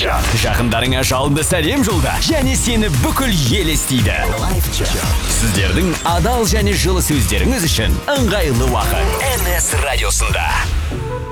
чат. Жақындарыңа жалынды сәлем жолда және сені бүкіл ел естиді. Лайв чат. Сіздердің адал және жылы сөздеріңіз үшін ыңғайлы уақыт. NS радиосында.